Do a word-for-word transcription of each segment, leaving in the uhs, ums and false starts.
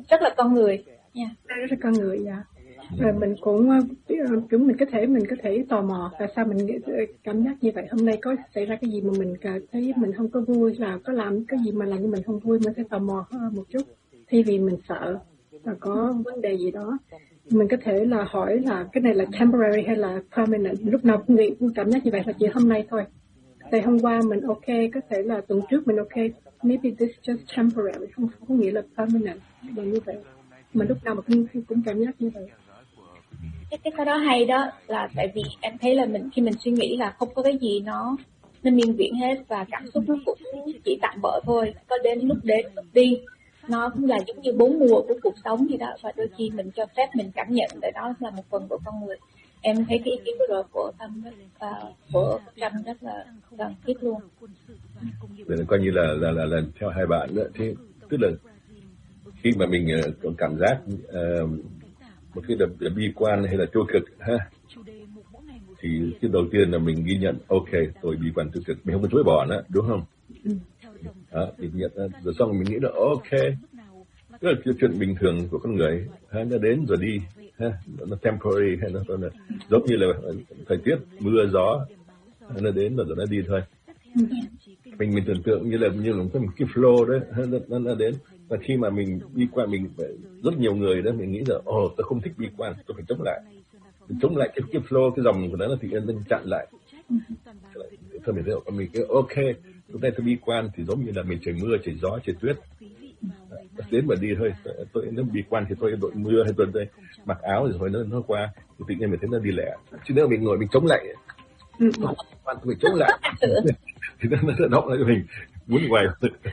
rất là con người nha. Yeah. Rất là con người, dạ. Rồi mình cũng kiểu mình có thể mình có thể tò mò tại sao mình cảm giác như vậy, hôm nay có xảy ra cái gì mà mình thấy mình không có vui, là có làm cái gì mà làm cho mình không vui, mình sẽ tò mò hơn một chút thay vì mình sợ là có vấn đề gì đó. Mình có thể là hỏi là cái này là temporary hay là permanent. Lúc nào cũng nghĩ cũng cảm giác như vậy là chỉ hôm nay thôi. Tại hôm qua mình ok, có thể là tuần trước mình ok, maybe this just temporary, không có nghĩa là permanent là như vậy. Mà lúc nào mà cũng, cũng cảm giác như vậy. Cái cái cái đó hay đó, là tại vì em thấy là mình khi mình suy nghĩ là không có cái gì nó nó miên viễn hết, và cảm xúc nó cũng chỉ tạm bợ thôi, có đến lúc đến lúc đi, nó cũng là giống như bốn mùa của cuộc sống vậy đó, và đôi khi mình cho phép mình cảm nhận tại đó là một phần của con người. Em thấy cái ý kiến vừa rồi của Tâm và của Trâm rất là cần thiết luôn. Vậy là coi như là là là, là theo hai bạn đó, thì tức là khi mà mình uh, cảm giác uh, một cái đập bi quan hay là tiêu cực ha, thì cái đầu tiên là mình ghi nhận ok tôi bi quan tiêu cực, mình không có chối bỏ nữa, đúng không? Đó, thì nhận rồi xong mình nghĩ là ok, đó là cái chuyện bình thường của con người ha, nó đến rồi đi ha, nó temporary hay nó, nó giống như là thời tiết mưa gió, nó đến rồi, rồi nó đi thôi. Mình mình tưởng tượng như là như là một cái flow đấy, nó, nó, nó đến. Và khi mà mình đi qua, mình rất nhiều người đó mình nghĩ là ồ oh, tôi không thích bi quan, tôi phải chống lại, mình chống lại cái cái flow, cái dòng của nó là thì nên chặn lại. Thôi mình thấy mình cái ok, lúc này tôi bi quan thì giống như là mình trời mưa, trời gió, trời tuyết, đến mà đi thôi. Tôi nếu bi quan thì tôi đội mưa hay tôi đây mặc áo rồi thôi nó nó qua, thì tự nhiên mình thấy nó đi lẻ. Chứ nếu mình ngồi mình chống lại, tôi không quan tôi chống lại thì nó nó động lại cho mình muốn hoài.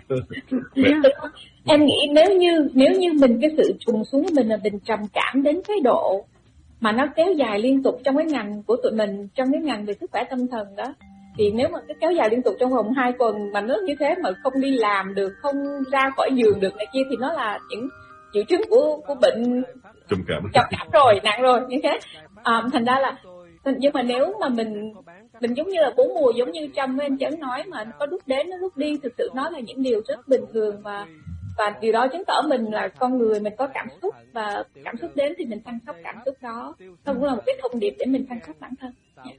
Em nghĩ nếu như nếu như mình cái sự trùng xuống của mình là mình trầm cảm đến cái độ mà nó kéo dài liên tục trong cái ngành của tụi mình, trong cái ngành về sức khỏe tâm thần đó, thì nếu mà cái kéo dài liên tục trong vòng hai tuần mà nó như thế mà không đi làm được, không ra khỏi giường được này kia, thì nó là những triệu chứng của của bệnh trầm cảm trầm cảm rồi, nặng rồi như thế. À, thành ra là nhưng mà nếu mà mình mình giống như là bốn mùa, giống như Trâm với anh Chấn nói, mà có lúc đến nó lúc đi, thực sự nó là những điều rất bình thường, và và điều đó chứng tỏ mình là con người, mình có cảm xúc, và cảm xúc đến thì mình chăm sóc cảm xúc đó. Nó cũng là một cái thông điệp để mình chăm sóc bản thân.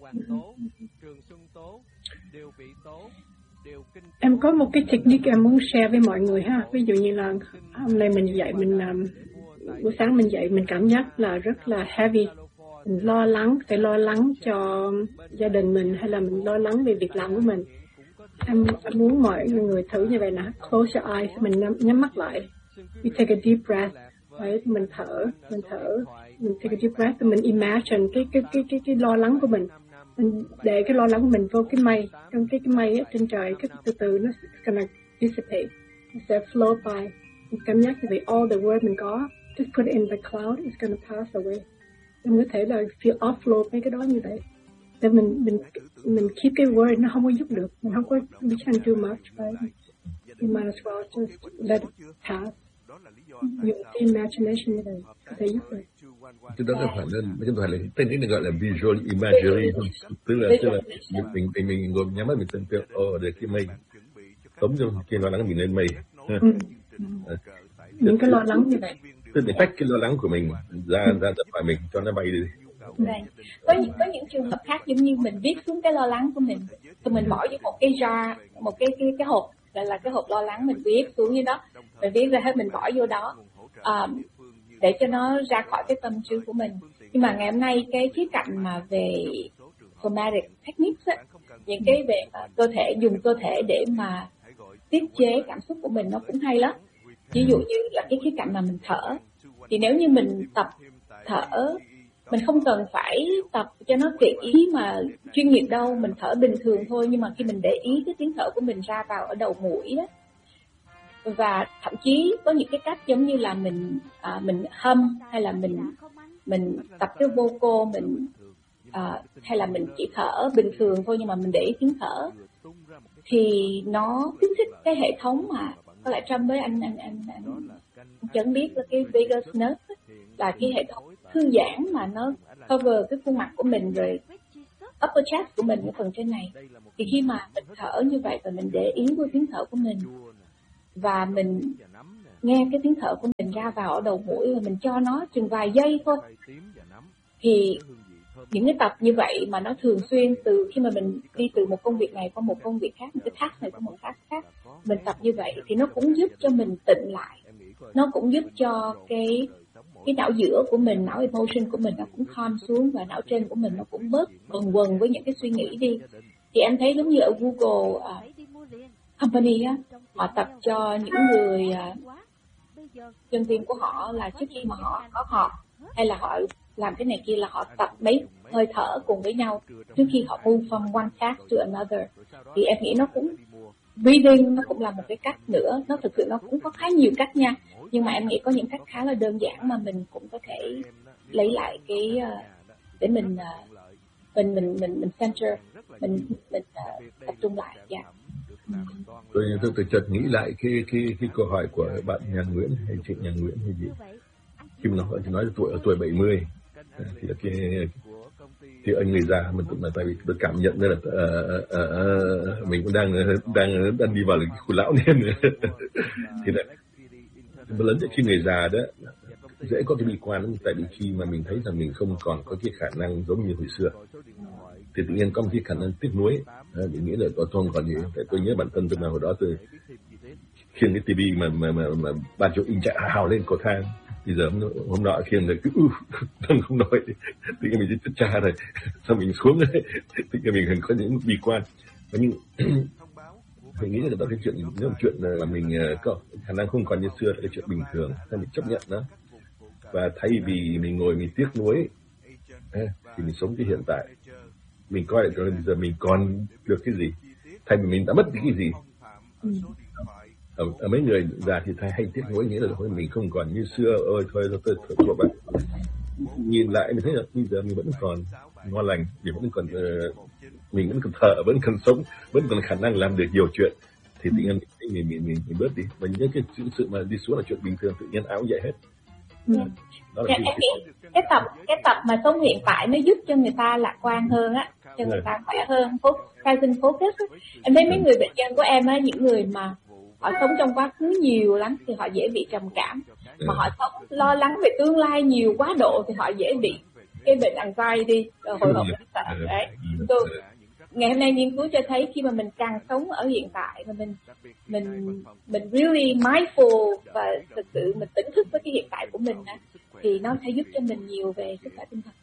Em có một cái technique em muốn share với mọi người ha. Ví dụ như là hôm nay mình dậy, mình um, buổi sáng mình dậy mình cảm giác là rất là heavy, mình lo lắng, phải lo lắng cho gia đình mình, hay là mình lo lắng về việc làm của mình. Em, em muốn mọi người thử như vậy nè, close your eyes, mình nhắm, nhắm mắt lại, we take a deep breath, right? Mình thở, mình thở, mình take a deep breath, mình imagine cái cái cái cái cái lo lắng của mình, mình để cái lo lắng của mình vô cái mây, trong cái cái mây ở trên trời, cái từ từ nó gonna dissipate, nó sẽ flow by. Mình cảm giác như vậy, all the word mình có, just put it in the cloud, it's gonna pass away. Mình có thể là feel offload mấy cái đó như vậy. Để mình mình mình keep cái word, nó không có giúp được, mình không có we can't do much, right? You might as well just let it pass. Dùng cái imagination như vậy có thể giúp được. Chứ đó là phải nên, chúng ta là tên ấy gọi là visual imagery, tức là tức là mình mình mình, mình ngồi nhắm mắt mình tưởng tượng, ồ để cái mây tống cho khi lo lắng mình lên mây. Ừ. Những cái lo lắng như vậy. Tức là tách cái lo lắng của mình ra ra ra khỏi mình cho nó bay đi. Này, có những có những trường hợp khác giống như mình viết xuống cái lo lắng của mình, thì mình bỏ vô một cái jar, một cái cái cái hộp, gọi là cái hộp lo lắng, mình viết xuống như đó, mình viết ra hết mình bỏ vô đó, um, để cho nó ra khỏi cái tâm trí của mình. Nhưng mà ngày hôm nay cái khía cạnh mà về somatic techniques á, những cái về uh, cơ thể, dùng cơ thể để mà tiết chế cảm xúc của mình nó cũng hay lắm. Ví dụ như là cái khía cạnh mà mình thở, thì nếu như mình tập thở, mình không cần phải tập cho nó kỹ ý mà chuyên nghiệp đâu, mình thở bình thường thôi, nhưng mà khi mình để ý cái tiếng thở của mình ra vào ở đầu mũi đó, và thậm chí có những cái cách giống như là mình à, mình hum, hay là mình mình tập cái vocal, mình à, hay là mình chỉ thở bình thường thôi, nhưng mà mình để ý tiếng thở, thì nó kích thích cái hệ thống mà có lẽ Trâm với anh anh anh, anh, anh Chấn biết là cái vagus nerve ấy, là cái hệ thống thư giãn mà nó cover cái khuôn mặt của mình, rồi upper chest của mình, cái phần trên này. Thì khi mà mình thở như vậy và mình để ý với tiếng thở của mình, và mình nghe cái tiếng thở của mình ra vào ở đầu mũi và mình cho nó chừng vài giây thôi. Thì những cái tập như vậy mà nó thường xuyên từ khi mà mình đi từ một công việc này qua một công việc khác, một cái task này qua một task khác, mình tập như vậy thì nó cũng giúp cho mình tịnh lại. Nó cũng giúp cho cái cái não giữa của mình, não emotion của mình nó cũng calm xuống và não trên của mình nó cũng bớt bần quần với những cái suy nghĩ đi. Thì em thấy giống như ở Google uh, Company á, họ tập cho những người uh, nhân viên của họ là trước khi mà họ có họp hay là họ làm cái này kia là họ tập mấy hơi thở cùng với nhau trước khi họ move from one task to another. Thì em nghĩ nó cũng breathing nó cũng là một cái cách nữa. Nó thực sự nó cũng có khá nhiều cách nha, nhưng mà em nghĩ có những cách khá là đơn giản mà mình cũng có thể lấy lại cái uh, để mình uh, mình mình mình mình center mình mình uh, tập trung lại. Dạ. Yeah. Tôi tôi, tôi chợt nghĩ lại cái cái cái câu hỏi của bạn nhà Nguyễn hay chị nhà Nguyễn hay gì khi mà nó nói tuổi ở tuổi bảy mươi thì là cái thì anh người già mình cũng là tại vì tôi cảm nhận ra là uh, uh, uh, mình cũng đang đang đang đi vào cái khu lão niên thì là lớn khi người già đó dễ có cái bi quan, tại vì khi mà mình thấy rằng mình không còn có cái khả năng giống như hồi xưa thì tự nhiên có một cái khả năng tiếc nuối. Mình nghĩ là có không còn gì. Tại tôi nhớ bản thân tôi nào hồi đó tôi khiêng cái tivi mà mà mà, mà ba chỗ in chạy hào lên cầu thang. Bây giờ hôm, hôm nọ khiêng là cứ uh, không nổi, tự nhiên mình chỉ chất cha rồi, sao mình xuống đấy, tự nhiên mình có những bi quan. Và nhưng mình nghĩ là đó cái chuyện nếu một chuyện là mình có khả năng không còn như xưa là cái chuyện bình thường, nên mình chấp nhận nó. Và thay vì mình ngồi mình tiếc nuối thì mình sống cái hiện tại, mình coi lại rồi bây giờ mình còn được cái gì thay vì mình đã mất cái gì. Ừ. Ở, ở mấy người già thì thay hay tiếc nuối, nghĩa là thôi mình không còn như xưa, ôi thôi tôi thôi, thôi, thôi bạn nhìn lại mình thấy là bây giờ mình vẫn còn ngon lành, mình vẫn còn uh, mình vẫn còn thở, vẫn còn sống, vẫn còn khả năng làm được nhiều chuyện, thì tự nhiên mình mình mình, mình, mình bớt đi. Và những cái sự mà đi xuống là chuyện bình thường, tự nhiên áo dậy hết. Ừ. Đó là cái, cái, cái tập cái tập mà sống hiện tại nó giúp cho người ta lạc quan hơn á, cho người ta khỏe hơn, present focus. Em thấy mấy người bệnh nhân của em á, những người mà họ sống trong quá khứ nhiều lắm thì họ dễ bị trầm cảm, mà họ sống lo lắng về tương lai nhiều quá độ thì họ dễ bị cái bệnh anxiety, hồi hộp sợ. Đấy, tôi ngày hôm nay nghiên cứu cho thấy khi mà mình càng sống ở hiện tại mà mình mình mình really mindful và thực sự mình tỉnh thức với cái hiện tại của mình á, thì nó sẽ giúp cho mình nhiều về sức khỏe tinh thần.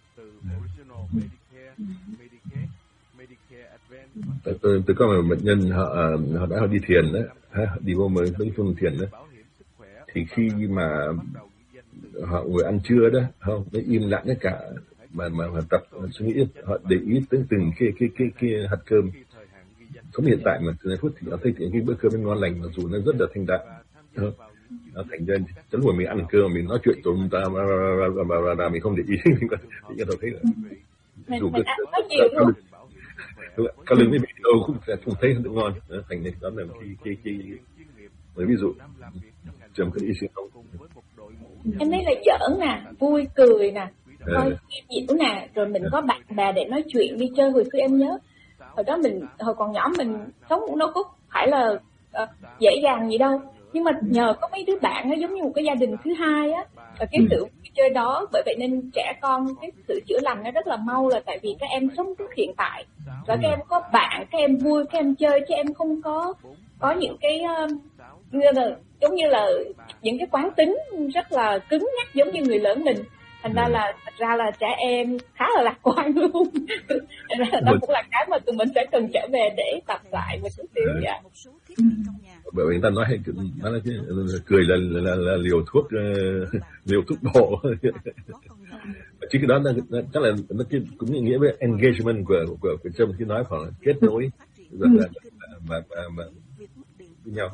Tôi, tôi, tôi có một bệnh nhân họ họ đã họ đi thiền đó, đi vô mấy mấy phương thiền đó, thì khi mà họ ngồi ăn trưa đó, không, nó im lặng tất cả mà mà họ tập suy nghĩ, họ để ý tới từng cái cái cái cái hạt cơm. Sống hiện tại mà từ phút thì họ thấy cái bữa cơm nó ngon lành, mặc dù nó rất là thanh đạm, nó thành ra chấn hồi mình ăn cơm mình nói chuyện tụm ta và mình không để ý mình có thể thấy là dù mình ăn có nhiều luôn. Các lưng với bị đâu cũng sẽ không thấy được ngon, thành này đó là cái cái cái với ví dụ trầm cái ý sinh không. Em thấy là giỡn nè, vui cười nè, thôi dịu nè, rồi mình có bạn bè để nói chuyện đi chơi. Hồi xưa em nhớ hồi đó mình hồi còn nhỏ mình sống cũng đâu có phải là uh, dễ dàng gì đâu, nhưng mà nhờ có mấy đứa bạn nó giống như một cái gia đình thứ hai á, và cái sự chơi đó, bởi vậy nên trẻ con cái sự chữa lành nó rất là mau, là tại vì các em sống rất hiện tại và các em có bạn, các em vui, các em chơi, chứ em không có có những cái uh, như là giống như là những cái quán tính rất là cứng nhắc giống như người lớn mình. Thành ra là thật ra là trẻ em khá là lạc quan luôn. Đó cũng là cái mà tụi mình sẽ cần trở về để tập lại một chút xíu. Dạ. Bởi vì người ta nói hay nói là cười là là, là, là liều thuốc uh, liều thuốc bổ. Chứ cái đó là, chắc là nó cũng nghĩa với engagement của của của Trâm khi nói khoảng kết nối và và và, và, và với nhau.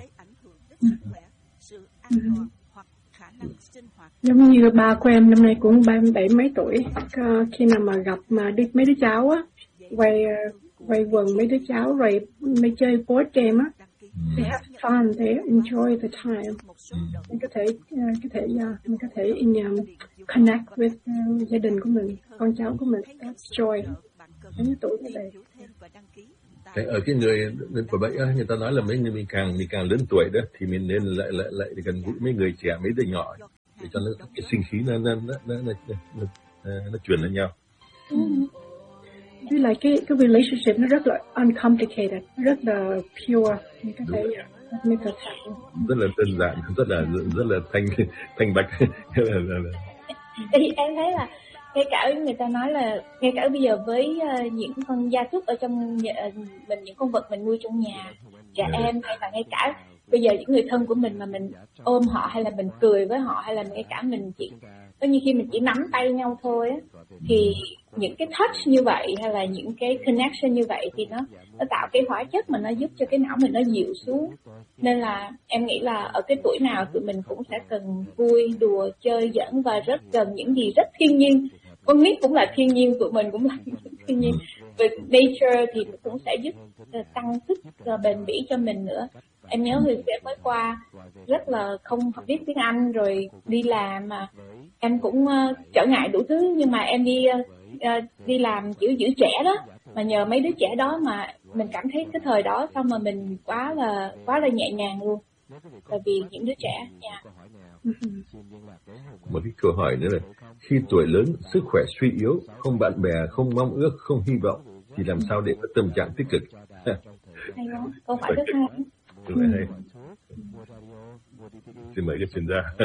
Giống như ba của em năm nay cũng ba mươi bảy mấy tuổi, khi nào mà gặp mà đi mấy đứa cháu á, quay quay quần mấy đứa cháu rồi mới chơi board game á, they have fun, they enjoy the time. Mình có thể có thể uh, mình có thể in, um, connect with uh, gia đình của mình, con cháu của mình, that's joy. Mấy tuổi như vậy. Ở cái người của bệnh người ta nói là mấy người mình càng mình càng lớn tuổi đó thì mình nên lại lại lại gần gũi mấy người trẻ, mấy đứa nhỏ để cho nó cái sinh khí nó nó nó nó nó, nó, nó, nó truyền lên nhau. Với lại cái cái relationship nó rất là uncomplicated, rất là pure, như có thể như thật sự. Rất là đơn giản, rất là rất là thanh thanh bạch. Thì em thấy là ngay cả người ta nói là ngay cả bây giờ với uh, những con gia súc ở trong nhà, mình những con vật mình nuôi trong nhà, trẻ em hay là ngay cả bây giờ những người thân của mình mà mình ôm họ hay là mình cười với họ hay là ngay cả mình chỉ có như khi mình chỉ nắm tay nhau thôi á, thì những cái touch như vậy hay là những cái connection như vậy thì nó nó tạo cái hóa chất mà nó giúp cho cái não mình nó dịu xuống. Nên là em nghĩ là ở cái tuổi nào tụi mình cũng sẽ cần vui, đùa, chơi, giỡn và rất cần những gì rất thiên nhiên. Con nít cũng là thiên nhiên, tụi mình cũng là thiên nhiên. Về nature thì cũng sẽ giúp tăng sức bền bỉ cho mình nữa. Em nhớ hồi xưa mới qua rất là không học biết tiếng Anh rồi đi làm mà em cũng uh, trở ngại đủ thứ, nhưng mà em đi uh, uh, đi làm kiểu giữ trẻ đó, mà nhờ mấy đứa trẻ đó mà mình cảm thấy cái thời đó xong mà mình quá là quá là nhẹ nhàng luôn, tại vì những đứa trẻ nha. Một cái câu hỏi nữa là khi tuổi lớn, sức khỏe suy yếu, không bạn bè, không mong ước, không hy vọng thì làm sao để có tâm trạng tích cực? Hay quá, câu hỏi rất hay. Ừ. Hay. Xin mời cái chuyên gia.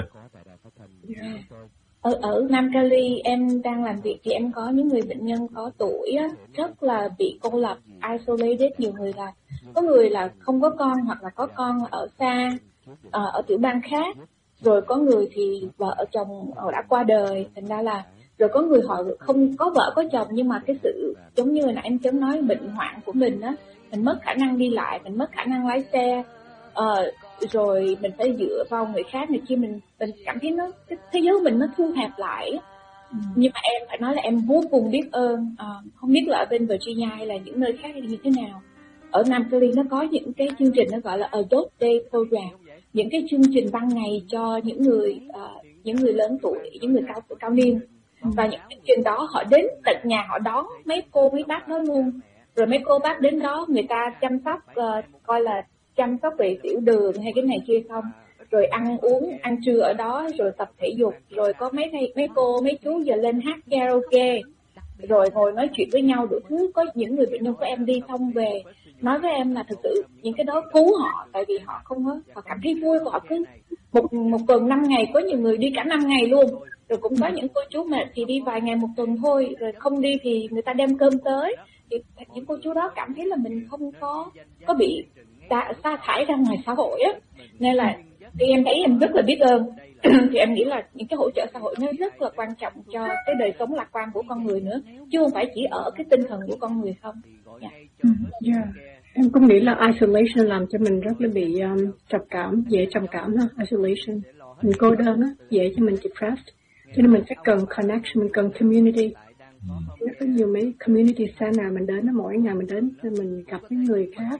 Ở, ở Nam Cali em đang làm việc thì em có những người bệnh nhân có tuổi á, rất là bị cô lập, isolated. Nhiều người là có người là không có con hoặc là có con ở xa, ở, ở tiểu bang khác, rồi có người thì vợ chồng họ đã qua đời, thành ra là rồi có người họ không có vợ có chồng, nhưng mà cái sự giống như là em chấm nói bệnh hoạn của mình á, mình mất khả năng đi lại, mình mất khả năng lái xe, ờ, rồi mình phải dựa vào người khác này kia, mình mình cảm thấy nó cái thế giới mình nó thu hẹp lại. Ừ. Nhưng mà em phải nói là em vô cùng biết ơn, à, không biết là ở bên Virginia hay là những nơi khác hay như thế nào, ở Nam Cali nó có những cái chương trình nó gọi là Adult Day Program, những cái chương trình ban ngày cho những người uh, những người lớn tuổi, những người cao tuổi cao niên. Và những chương trình đó họ đến tận nhà họ đón mấy cô mấy bác đó luôn, rồi mấy cô bác đến đó người ta chăm sóc, uh, coi là chăm sóc về tiểu đường hay cái này kia không, rồi ăn uống ăn trưa ở đó, rồi tập thể dục, rồi có mấy thầy, mấy cô mấy chú giờ lên hát karaoke, rồi ngồi nói chuyện với nhau đủ thứ. Có những người bệnh nhân của em đi xong về nói với em là thực sự những cái đó cứu họ, tại vì họ không có, họ cảm thấy vui, họ cứ một một tuần năm ngày, có nhiều người đi cả năm ngày luôn, rồi cũng có những cô chú mà chỉ đi vài ngày một tuần thôi, rồi không đi thì người ta đem cơm tới, thì những cô chú đó cảm thấy là mình không có có bị sa, sa thải ra ngoài xã hội á. Nên là thì em thấy em rất là biết ơn. Thì em nghĩ là những cái hỗ trợ xã hội nó rất là quan trọng cho cái đời sống lạc quan của con người nữa, chứ không phải chỉ ở cái tinh thần của con người không. Yeah. Yeah. Em cũng nghĩ là isolation làm cho mình rất là bị um, trầm cảm, dễ trầm cảm ha. Isolation, mình cô đơn á, dễ cho mình depressed. Cho nên mình phải cần connection, mình cần community. Nó có nhiều mấy community center mình đến, mỗi ngày mình đến mình gặp những người khác.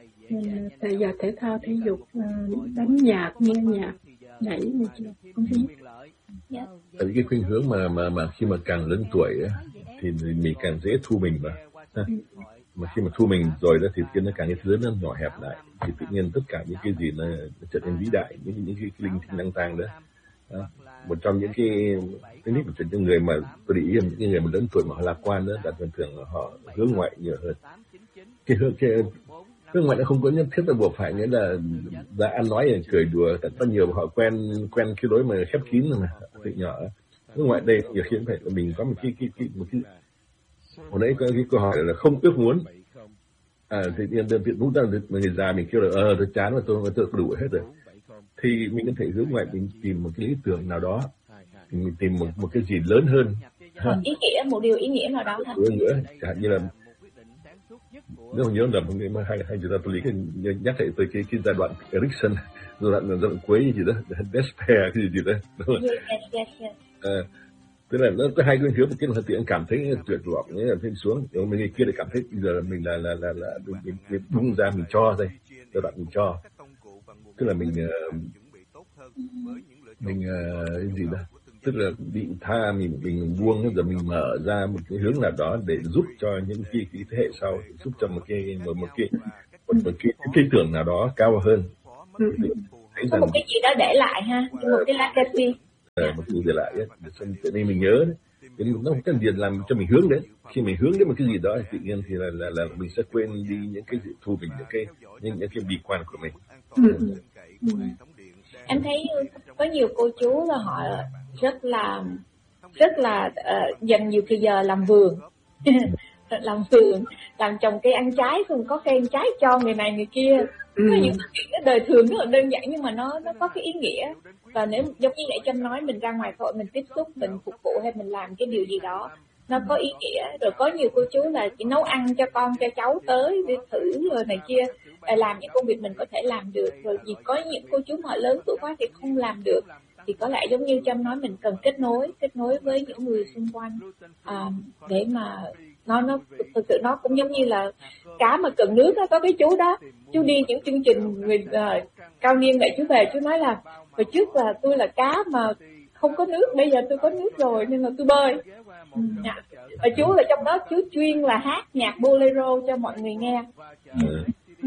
Tại giờ thể thao, thể dục, đánh nhạc, nghe nhạc, nhảy này kia, không biết. Yeah. Tại vì cái khuynh hướng mà mà mà khi mà càng lớn tuổi á, thì mình càng dễ thu mình vào. Mà khi mà thu mình rồi đó thì cái nó càng cái thế giới nó nhỏ hẹp lại, thì tự nhiên tất cả những cái gì nó trở nên vĩ đại, những những cái, cái linh thiêng năng tang đó. đó. Một trong những cái cái nít của những người mà tôi để ý là những người mà lớn tuổi mà họ lạc quan đó, là thường thường họ hướng ngoại nhiều hơn. Cái hướng cái hướng ngoại nó không có nhất thiết là buộc phải nghĩa là đã ăn nói cười đùa, tại có nhiều họ quen quen cái lối mà khép kín rồi mà từ nhỏ. Hướng ngoại đây nhiều khi phải là mình có một cái cái cái một cái hồi nãy có cái câu hỏi là không ước muốn, à thì đơn vị lúc đó người già mình kêu là ờ tôi chán và tôi tôi đủ hết rồi, thì mình có thể hướng ngoại mình tìm một cái lý tưởng nào đó, mình tìm một một cái gì lớn hơn, ý nghĩa, một điều ý nghĩa nào đó thôi. Nữa chẳng như là nếu không nhớ lầm không mà hai hai chúng ta tôi lý cái nhắc lại tới cái cái giai đoạn Erikson, giai đoạn giai đoạn cuối gì đó, despair cái gì gì đó, đúng không? Yes, yes, yes. À, tức là nó có hai cái hướng, một cái là tự nhiên cảm thấy tuyệt vọng, nghĩa là thêm xuống, nhưng mà người kia lại cảm thấy bây giờ mình là là là là mình, mình bung ra mình cho đây, giai đoạn mình cho, tức là mình uh, mình uh, cái gì đó tức là định tha mình mình buông rồi mình mở ra một cái hướng nào đó để giúp cho những cái, cái thế hệ sau, giúp cho một cái một, một cái một, một cái cái tưởng nào đó cao hơn. Ừ. Có một cái gì đó để lại ha, một cái legacy. À, một cái gì để lại ấy, để nên mình nhớ đấy. Cho nên nó không cần gì làm cho mình hướng đến. Khi mình hướng đến một cái gì đó thì tự nhiên thì là là, là mình sẽ quên đi những cái thu mình những cái những những cái bi quan của mình. Ừ. Ừ. Em thấy có nhiều cô chú là họ rất là rất là uh, dành nhiều thời giờ làm vườn. Làm vườn, làm trồng cây ăn trái, không có cây ăn trái cho người này người kia. Ừ. Có những cái đời thường rất là đơn giản nhưng mà nó nó có cái ý nghĩa. Và nếu giống như nãy Trâm nói, mình ra ngoài thôi, mình tiếp xúc, mình phục vụ hay mình làm cái điều gì đó nó có ý nghĩa. Rồi có nhiều cô chú là chỉ nấu ăn cho con cho cháu tới đi thử rồi này kia, làm những công việc mình có thể làm được. Rồi vì có những cô chú mà lớn tuổi quá thì không làm được, thì có lẽ giống như Trâm nói, mình cần kết nối kết nối với những người xung quanh à, để mà nó nó thực sự nó cũng giống như là cá mà cần nước đó. Có cái chú đó, chú đi những chương trình người uh, cao niên này, chú về chú nói là hồi trước là tôi là cá mà không có nước, bây giờ tôi có nước rồi nên là tôi bơi. Ừ, dạ. Và chú là trong đó chú chuyên là hát nhạc bolero cho mọi người nghe. Ừ. Ừ.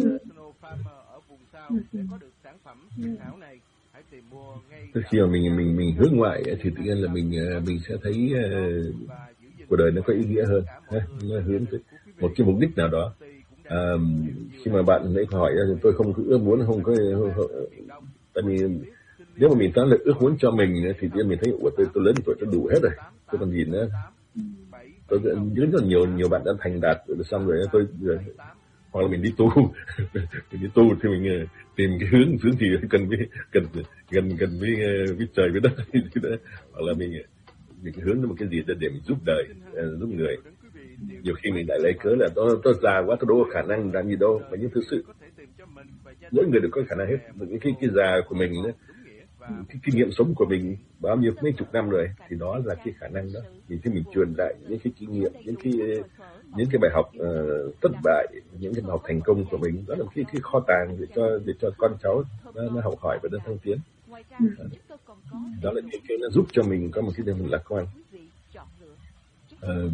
Từ khi mà mình mình mình hướng ngoại thì tự nhiên là mình mình sẽ thấy uh, cuộc đời nó có ý nghĩa hơn, nó hướng tới một cái mục đích nào đó. À, khi mà bạn ấy hỏi tôi không có ước muốn, không có không, không, tại vì nếu mà mình nói là ước muốn cho mình thì tự nhiên mình thấy ủa tôi tôi lớn tuổi tôi đủ hết rồi, tôi còn nhìn nữa. Tôi rất là nhiều nhiều bạn đã thành đạt xong rồi tôi hoặc là mình đi tu mình đi tu thì mình tìm cái hướng hướng thì cần với cần gần gần với với trời với đất hoặc là mình mình hướng đến một cái gì để, để mình giúp đời, giúp người. Nhiều khi mình lại lấy cớ là tôi tôi già quá, tôi đâu có khả năng làm gì đâu, mà nhưng thực sự mỗi người đều có khả năng hết. Những cái cái già của mình nữa, cái kinh nghiệm sống của mình bao nhiêu mấy chục năm rồi thì đó là cái khả năng đó. Thì khi mình truyền lại những cái kinh nghiệm, những cái những cái bài học uh, thất bại, những cái bài học thành công của mình, đó là cái cái kho tàng để cho để cho con cháu nó, nó học hỏi và nó thăng tiến. Ừ. Đó là cái, cái nó giúp cho mình có một cái điều mình lạc quan. Uh,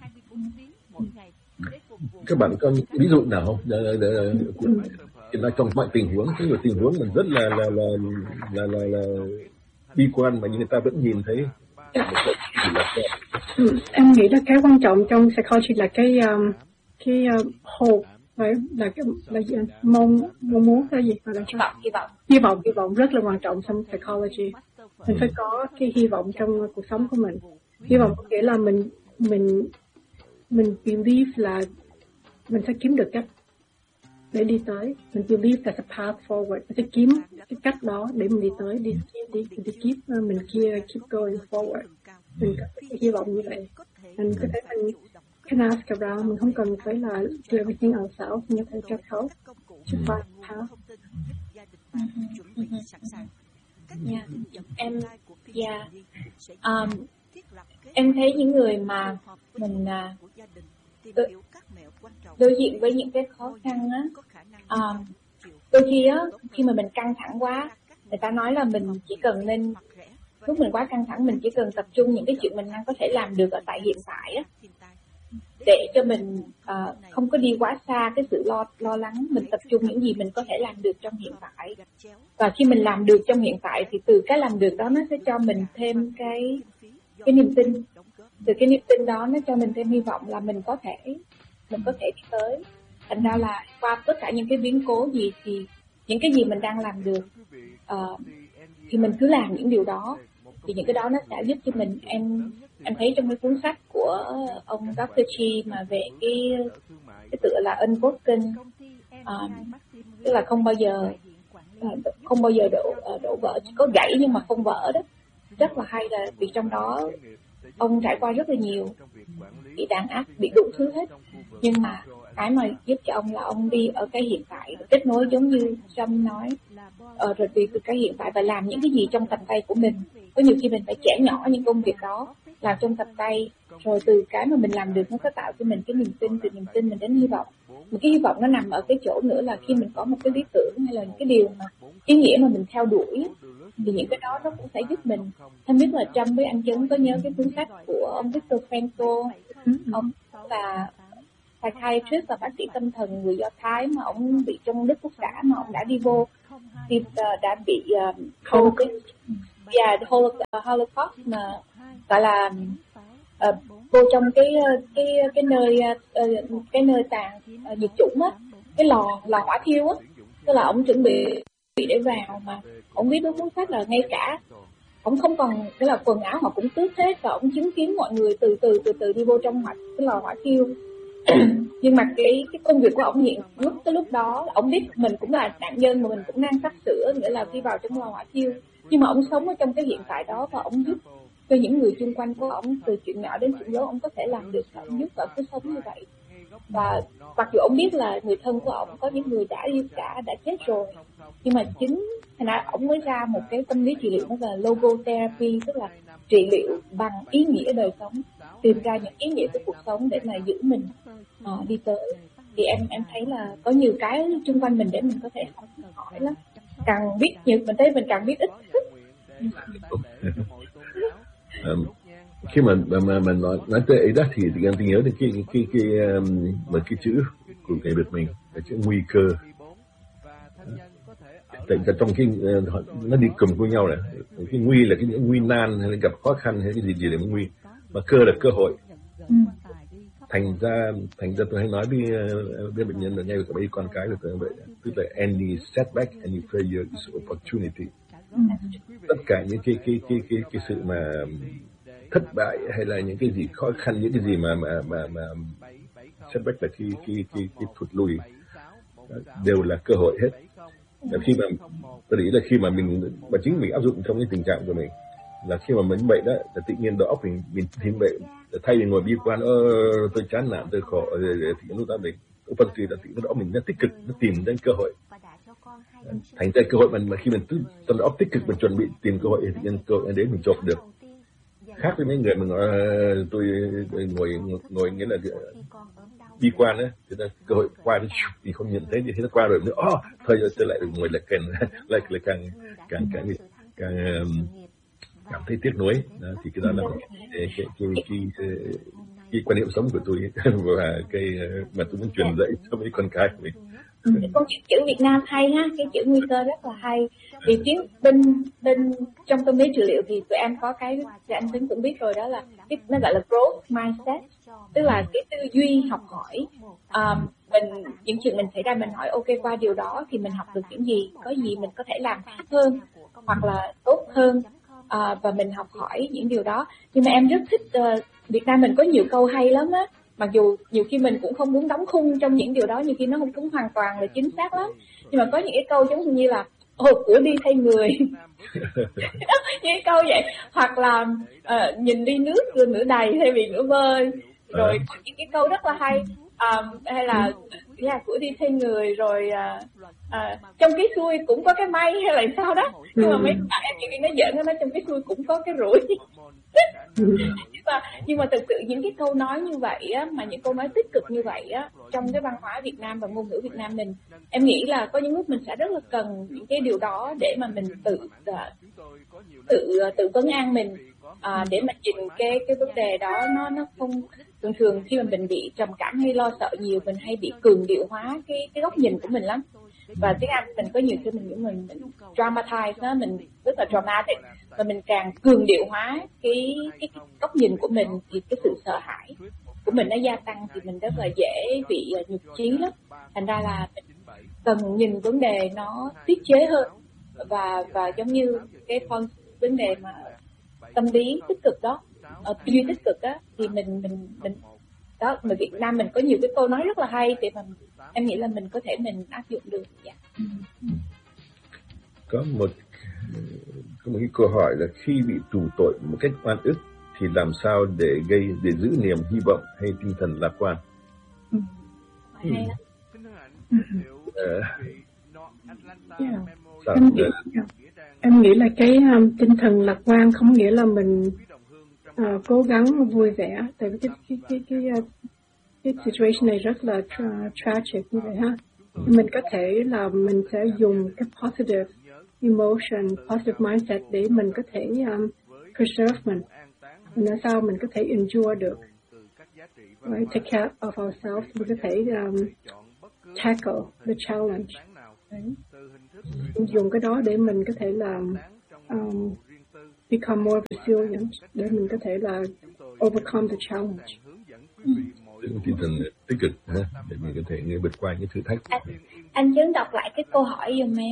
các bạn có những ví dụ nào không? Để, để, để, để, để, trong mọi tình huống, có nhiều tình huống mình rất là là là là là, là bi quan mà người ta vẫn nhìn thấy. Ừ, em nghĩ là cái quan trọng trong psychology là cái um, cái uh, hope, phải là cái là gì? mong mong muốn là gì? Là hy vọng hy vọng hy vọng hy vọng rất là quan trọng trong psychology. Mình phải có cái hy vọng trong cuộc sống của mình. Hy vọng có nghĩa là mình mình mình believe là mình sẽ kiếm được cách để đi tới. Mình believe there's a path forward. Mình sẽ kiếm cái cách đó để mình đi tới, đi đi đi, đi keep mình kia keep going forward. Mình có cái hy vọng như vậy. Mình có thể mình can ask around. Mình không cần phải là do everything ourselves. Mình có thể get help. To find a path. Yeah. Em yeah. Um, em thấy những người mà mình uh, đối, đối diện với những cái khó khăn á, uh, đôi khi á, khi mà mình căng thẳng quá, người ta nói là mình chỉ cần nên, lúc mình quá căng thẳng mình chỉ cần tập trung những cái chuyện mình đang có thể làm được ở tại hiện tại á, để cho mình uh, không có đi quá xa cái sự lo lo lắng. Mình tập trung những gì mình có thể làm được trong hiện tại, và khi mình làm được trong hiện tại thì từ cái làm được đó nó sẽ cho mình thêm cái cái niềm tin. Từ cái niềm tin đó nó cho mình thêm hy vọng là mình có thể mình có thể đi tới. Thành ra là qua tất cả những cái biến cố gì thì những cái gì mình đang làm được uh, thì mình cứ làm những điều đó, thì những cái đó nó sẽ giúp cho mình. Em em thấy trong cái cuốn sách của ông doctor Chi mà về cái cái tựa là Unbroken, uh, tức là không bao giờ uh, không bao giờ đổ uh, đổ vỡ, có gãy nhưng mà không vỡ đó. Rất là hay, là vì trong đó ông trải qua rất là nhiều, bị đàn áp, bị đủ thứ hết, nhưng mà cái mà giúp cho ông là ông đi ở cái hiện tại, kết nối giống như Trâm nói, ờ, rồi đi từ cái hiện tại và làm những cái gì trong tầm tay của mình. Có nhiều khi mình phải chẻ nhỏ những công việc đó làm trong tập tay, rồi từ cái mà mình làm được nó có tạo cho mình cái niềm tin, từ niềm tin mình đến hy vọng. Một cái hy vọng nó nằm ở cái chỗ nữa là khi mình có một cái lý tưởng hay là những cái điều mà ý nghĩa mà mình theo đuổi, thì những cái đó nó cũng sẽ giúp mình. Không biết là Trâm với anh Chấn có nhớ cái cuốn sách của ông Viktor Frankl, ông là psychiatrist và bác sĩ tâm thần người Do Thái mà ông bị trong Đức Quốc xã mà ông đã đi vô, thì uh, đã bị uh, Holocaust, yeah, Holocaust mà gọi là uh, vô trong cái cái cái nơi uh, cái nơi tàn uh, diệt chủng á, cái lò lò hỏa thiêu á, tức là ông chuẩn bị để vào mà ông viết cuốn sách là ngay cả ông không còn cái là quần áo họ cũng tước hết, và ông chứng kiến mọi người từ từ từ từ đi vô trong mặt cái lò hỏa thiêu. Nhưng mà cái cái công việc của ông hiện lúc cái lúc đó ông biết mình cũng là nạn nhân mà mình cũng đang sắp sửa, nghĩa là đi vào trong lò hỏa thiêu, nhưng mà ông sống ở trong cái hiện tại đó và ông giúp cho những người xung quanh của ông từ chuyện nhỏ đến chuyện lớn ông có thể làm được, và ông giúp và cứ sống như vậy. Và mặc dù ông biết là người thân của ông có những người đã đi cả đã chết rồi, nhưng mà chính thành ra ông mới ra một cái tâm lý trị liệu, nó là logotherapy, tức là trị liệu bằng ý nghĩa đời sống, tìm ra những ý nghĩa của cuộc sống để mà giữ mình uh, đi tới. Thì em em thấy là có nhiều cái xung quanh mình để mình có thể học hỏi lắm. Càng biết nhiều mình thấy mình càng biết ít. um, khi mà mà mà mình nói nói tới ấy đó thì thì em nhớ đến cái cái cái um, một cái chữ của cái việc mình, cái chữ nguy cơ. Tại trong cái nó đi cùng với nhau này, cái nguy là cái những nguy nan hay là gặp khó khăn hay cái gì gì là nguy, mà cơ là cơ hội. Thành ra thành ra tôi hay nói với với bệnh nhân là ngay cả mấy con cái là tôi vậy, tức là any setback, any failure is opportunity. Tất cả những cái cái cái cái cái sự mà thất bại hay là những cái gì khó khăn, những cái gì mà mà mà mà setback là cái cái cái cái thụt lùi đều là cơ hội hết. Và khi mà tôi nghĩ là khi mà mình và chính mình áp dụng trong cái tình trạng của mình là khi mà mình bệnh đó là tự nhiên đầu óc mình mình thiên bệnh, thay vì ngồi bi quan ơ tôi chán nản tôi khổ thì lúc đó mình opportunity là tự nhiên đầu óc mình nó tích cực, nó tìm đến cơ hội. Thành ra cơ hội mình mà khi mình tâm đầu óc tích cực mình chuẩn bị tìm cơ hội thì tự nhiên cơ hội đến mình chộp được. Khác với mấy người mà nói tôi ngồi ngồi nghĩa là bi quan á, thì cơ hội qua thì không nhận thấy, thì thấy nó qua rồi nữa, oh, thôi tôi lại ngồi lại càng lại lại càng càng càng càng cảm thấy tiếc nuối. Đó, thì cái đó là cái cái cái, cái, cái, cái quan niệm sống của tôi và cái mà tôi muốn truyền dạy cho mấy con cái của mình. Con chữ Việt Nam hay ha, cái chữ nguy cơ rất là hay. Vì tiếng bên bên trong tâm lý trị liệu thì tụi em có cái thì anh Tính cũng biết rồi, đó là cái nó gọi là growth mindset, tức là cái tư duy học hỏi. Um, mình những chuyện mình xảy ra mình hỏi ok, qua điều đó thì mình học được những gì, có gì mình có thể làm khác hơn hoặc là tốt hơn, uh, và mình học hỏi những điều đó. Nhưng mà em rất thích uh, Việt Nam mình có nhiều câu hay lắm á, mặc dù nhiều khi mình cũng không muốn đóng khung trong những điều đó, nhiều khi nó không cũng hoàn toàn là chính xác lắm, nhưng mà có những cái câu giống như là ồ của đi thay người những cái câu vậy, hoặc là uh, nhìn ly nước rồi nửa đầy thay vì nửa vơi, rồi có những cái câu rất là hay, um, hay là yeah, của đi thay người, rồi uh, uh, trong cái xuôi cũng có cái may hay là sao đó, nhưng mà mấy bạn em chuyện nó giỡn, nó nói trong cái xuôi cũng có cái rủi. nhưng mà nhưng mà thực sự những cái câu nói như vậy á, mà những câu nói tích cực như vậy á, trong cái văn hóa Việt Nam và ngôn ngữ Việt Nam mình, em nghĩ là có những lúc mình sẽ rất là cần những cái điều đó để mà mình tự tự tự vấn an mình, à, để mà nhìn cái cái vấn đề đó nó nó không thường thường khi mà mình bị trầm cảm hay lo sợ nhiều, mình hay bị cường điệu hóa cái cái góc nhìn của mình lắm. Và tiếng Anh mình có nhiều khi mình những mình, mình dramatize nó, mình rất là dramatic, và mình càng cường điệu hóa cái, cái cái góc nhìn của mình thì cái sự sợ hãi của mình nó gia tăng, thì mình rất là dễ bị nhụt chí lắm. Thành ra là mình cần nhìn vấn đề nó tiết chế hơn, và và giống như cái con vấn đề mà tâm lý tích cực đó, tư duy tích cực đó, thì mình mình mình đó, người Việt Nam mình có nhiều cái câu nói rất là hay để mà em nghĩ là mình có thể mình áp dụng được. Dạ. Có một có một cái câu hỏi là khi bị tù tội một cách oan ức thì làm sao để gây để giữ niềm hy vọng hay tinh thần lạc quan? Ừ. Hay lắm. Ừ. Uh, yeah. Sao, em, nghĩ, uh, em nghĩ là cái um, tinh thần lạc quan không nghĩa là mình uh, cố gắng vui vẻ, tại vì cái cái cái cái, uh, cái situation này rất là tra- tragic như vậy ha. Mình có thể là mình sẽ dùng cái positive emotion, positive mindset để mình có thể um, preserve mình. Mình làm sao mình có thể endure được, right? Take care of ourselves. Mình có thể um, tackle the challenge. Right? Dùng cái đó để mình có thể là um, become more resilient, để mình có thể là overcome the challenge. Ừ. Tinh thần tích cực ha, để mình có thể vượt qua những thử thách. Anh, anh Trấn đọc lại cái câu hỏi giùm em.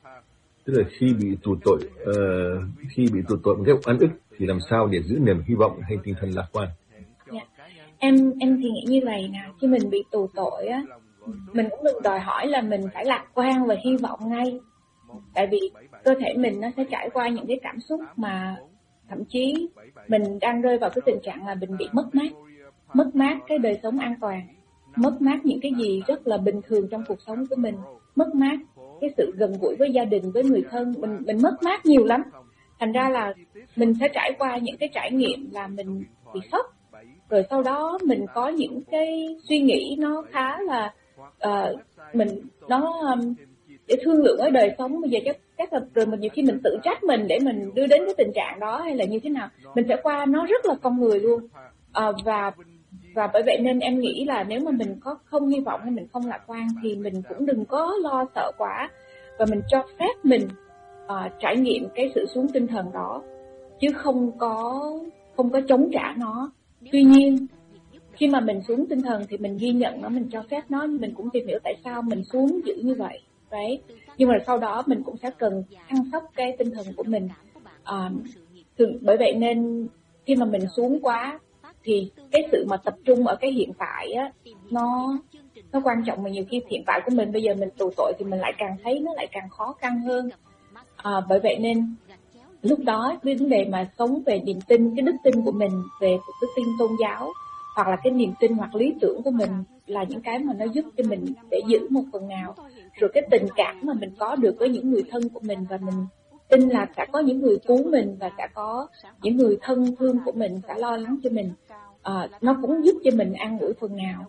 Tức là khi bị tù tội, uh, khi bị tù tội một cách oan ức thì làm sao để giữ niềm hy vọng hay tinh thần lạc quan? Yeah. Em em thì nghĩ như vậy nè, khi mình bị tù tội á, mình cũng đừng đòi hỏi là mình phải lạc quan và hy vọng ngay. Tại vì cơ thể mình nó sẽ trải qua những cái cảm xúc mà thậm chí mình đang rơi vào cái tình trạng là mình bị mất mát. Mất mát cái đời sống an toàn, mất mát những cái gì rất là bình thường trong cuộc sống của mình, mất mát cái sự gần gũi với gia đình, với người thân, mình mình mất mát nhiều lắm. Thành ra là mình sẽ trải qua những cái trải nghiệm là mình bị sốc, rồi sau đó mình có những cái suy nghĩ nó khá là uh, mình nó um, để thương lượng với đời sống. Bây giờ chắc chắc là rồi mình nhiều khi mình tự trách mình để mình đưa đến cái tình trạng đó hay là như thế nào, mình sẽ qua nó rất là con người luôn. Uh, và Và bởi vậy nên em nghĩ là nếu mà mình có không hy vọng hay mình không lạc quan thì mình cũng đừng có lo sợ quá, và mình cho phép mình uh, trải nghiệm cái sự xuống tinh thần đó, chứ không có không có chống trả nó. Tuy nhiên khi mà mình xuống tinh thần thì mình ghi nhận nó, mình cho phép nó, nhưng mình cũng tìm hiểu tại sao mình xuống dữ như vậy. Đấy. Nhưng mà sau đó mình cũng sẽ cần chăm sóc cái tinh thần của mình. Uh, thường, bởi vậy nên khi mà mình xuống quá thì cái sự mà tập trung ở cái hiện tại á, nó nó quan trọng. Mà nhiều khi hiện tại của mình bây giờ mình tù tội thì mình lại càng thấy nó lại càng khó khăn hơn. À, bởi vậy nên lúc đó cái vấn đề mà sống về niềm tin, cái đức tin của mình về đức tin tôn giáo hoặc là cái niềm tin hoặc lý tưởng của mình là những cái mà nó giúp cho mình để giữ một phần nào. Rồi cái tình cảm mà mình có được với những người thân của mình, và mình tin là sẽ có những người cứu mình và sẽ có những người thân thương của mình sẽ lo lắng cho mình. À, nó cũng giúp cho mình an ủi phần nào.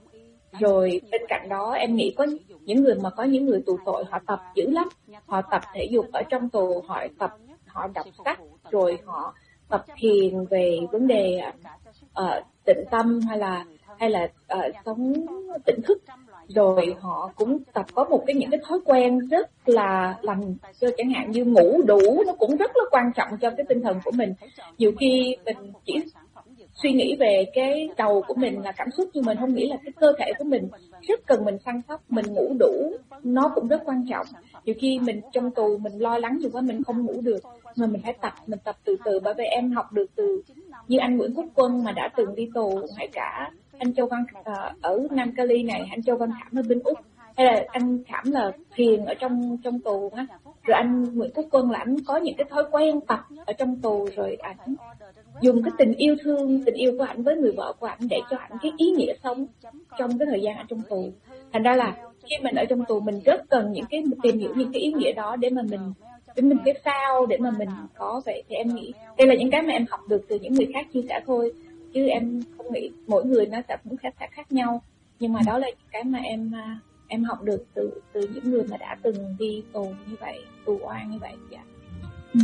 Rồi bên cạnh đó em nghĩ có những người mà có những người tù tội họ tập dữ lắm, họ tập thể dục ở trong tù, họ tập họ đọc sách, rồi họ tập thiền về vấn đề uh, tịnh tâm hay là hay là uh, sống tỉnh thức. Rồi họ cũng tập có một cái những cái thói quen rất là lành, chẳng hạn như ngủ đủ, nó cũng rất là quan trọng cho cái tinh thần của mình. Nhiều khi mình chỉ suy nghĩ về cái đầu của mình là cảm xúc, nhưng mình không nghĩ là cái cơ thể của mình rất cần mình săn sóc. Mình ngủ đủ nó cũng rất quan trọng. Nhiều khi mình trong tù mình lo lắng nhiều quá mình không ngủ được, mà mình phải tập, mình tập từ từ. Bởi vậy em học được từ như anh Nguyễn Quốc Quân mà đã từng đi tù, hay cả anh Châu Văn uh, ở Nam Cali này, anh Châu Văn Khảm ở bên Úc, hay là anh Khảm là thiền ở trong trong tù á. Rồi anh Nguyễn Quốc Quân là anh có những cái thói quen tập ở trong tù, rồi ảnh dùng cái tình yêu thương, tình yêu của ảnh với người vợ của ảnh để cho ảnh cái ý nghĩa sống trong cái thời gian ở trong tù. Thành ra là khi mình ở trong tù mình rất cần những cái tìm hiểu những cái ý nghĩa đó để mà mình để mình biết sao để mà mình có vậy. Thì em nghĩ đây là những cái mà em học được từ những người khác chia sẻ thôi, chứ em không nghĩ mỗi người nó sẽ cũng khác khác nhau. Nhưng mà đó là những cái mà em em học được từ từ những người mà đã từng đi tù như vậy, tù oan như vậy. Dạ. Ừ.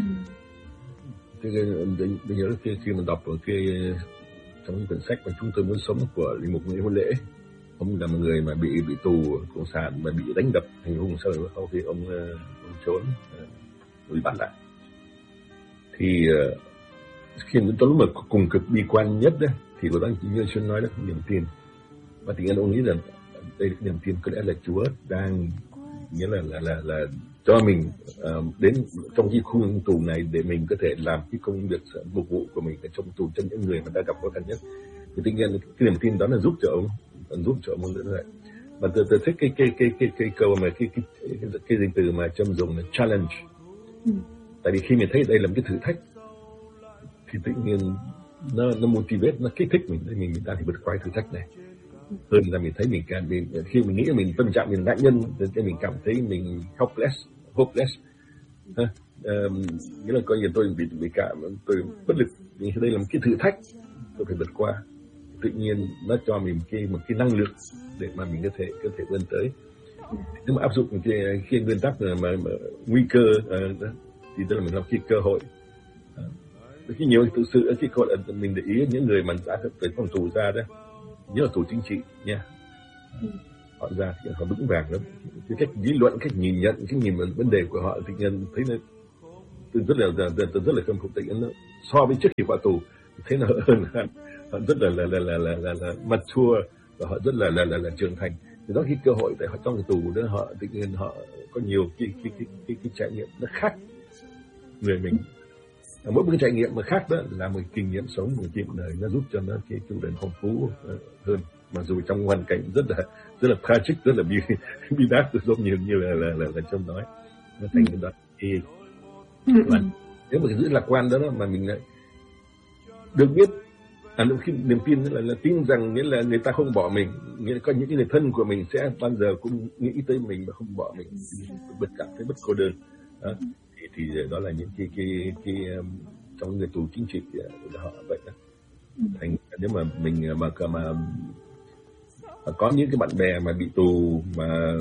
Thế tôi nhớ khi khi mình đọc ở cái trong cái quyển sách mà Chúng tôi muốn sống của Linh Mục Nguyễn Hữu Lễ, ông là một người mà bị bị tù cộng sản, mà bị đánh đập hành hung, sau đó sau khi ông, ông trốn bị bắt lại. Thì khi đến tối mà cùng cực bi quan nhất đấy, thì của anh như Xuân nói đó, niềm tin. Và thì ông nghĩ rằng đây là niềm tin có lẽ là Chúa đang nghĩa là là là, là cho mình uh, đến trong cái khu tù này để mình có thể làm cái công việc phục vụ của mình ở trong tù cho những người mà đã gặp khó khăn nhất. Thì tự nhiên cái niềm tin đó là giúp cho ông, giúp cho ông nữa vậy. Và tôi, tôi thích cái cái cái cái cái câu mà cái cái cái, cái, cái danh từ mà Trâm dùng là challenge. Ừ. Tại vì khi mình thấy đây là một cái thử thách thì tự nhiên nó nó motivate, nó kích thích mình để mình mình ta thì vượt qua thử thách này. Hơn là mình thấy mình càng mình, khi mình nghĩ mình tâm trạng mình nạn nhân, thì mình cảm thấy mình helpless, hopeless. uh, nghĩa là coi như tôi bị bị cảm, tôi bất lực, vì đây là một cái thử thách tôi phải vượt qua. Tự nhiên nó cho mình cái một cái năng lượng để mà mình có thể có thể vươn tới. Nếu mà áp dụng cái cái nguyên tắc mà, mà, mà nguy cơ uh, đó, thì tức là mình làm cái cơ hội. Uh, cái nhiều thực sự cái cơ hội là mình để ý những người mà đã tới phòng tù ra đó, nhớ là tù chính trị nha, họ ra thì họ vững vàng lắm. Cái cách lý luận, cách nhìn nhận, cái nhìn vấn đề của họ tự nhiên thấy nó tôi rất là tôi rất là khâm phục. Tự nhiên nó so với trước khi vào tù thấy nó hơn hẳn, họ rất là là là là là, là, là mature và họ rất là là là, là trưởng thành. Thì đó cái cơ hội tại họ trong cái tù đó họ tự nhiên họ có nhiều cái cái cái cái, cái trải nghiệm nó khác người mình. Mỗi một cái trải nghiệm mà khác đó là một kinh nghiệm sống, một kinh nghiệm đời, nó giúp cho nó cái cuộc đời phong phú hơn. Mặc dù trong hoàn cảnh rất là rất là tragic, rất là bi bi đát, giống như như là là là, là Trâm nói, nó thành cái đó thì và nếu mà cái giữ lạc quan đó, đó mà mình lại được biết, à, khi niềm tin là, là tin rằng nghĩa là người ta không bỏ mình, nghĩa là có những cái người thân của mình sẽ bao giờ cũng nghĩ tới mình và không bỏ mình, bất cảm thấy bất cô đơn. Đó. Thì, thì đó là những cái cái cái, cái um, trong người tù chính trị là họ vậy đó. Thành nếu mà mình mà mà, mà có những cái bạn bè mà bị tù mà